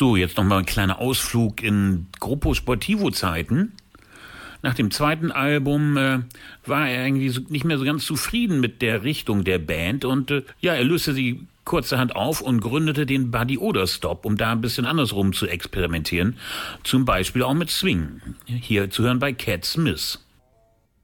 So, jetzt nochmal ein kleiner Ausflug in Gruppo Sportivo-Zeiten. Nach dem zweiten Album war er irgendwie nicht mehr so ganz zufrieden mit der Richtung der Band und er löste sie kurzerhand auf und gründete den Buddy Oder Stop, um da ein bisschen andersrum zu experimentieren. Zum Beispiel auch mit Swing. Hier zu hören bei Cat Smith.